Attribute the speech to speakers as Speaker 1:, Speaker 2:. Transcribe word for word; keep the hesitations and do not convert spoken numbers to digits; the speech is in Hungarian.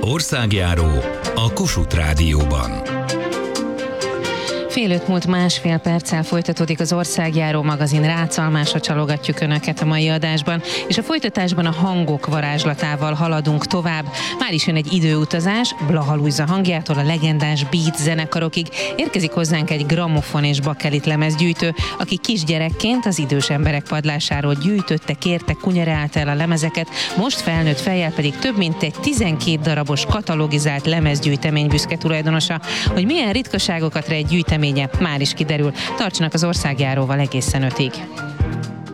Speaker 1: Országjáró a Kossuth Rádióban.
Speaker 2: Fél öt múlt másfél perccel folytatódik az Országjáró magazin rácalmásra, csalogatjuk Önöket a mai adásban, és a folytatásban a hangok varázslatával haladunk tovább. Már is jön egy időutazás, Blaha Lujza hangjától a legendás Beat zenekarokig. Érkezik hozzánk egy grammofon és bakelit lemezgyűjtő, aki kisgyerekként az idős emberek padlásáról gyűjtötte, kérte, kunyerálta el a lemezeket, most felnőtt fejjel pedig több mint egy tizenkét darabos katalogizált lemezgyűjtemény büszke tulajdonosa. Hogy milyen ritkaságokat rejt gyűjteménye, már is kiderül. Tartsanak az Országjáróval egészen ötig.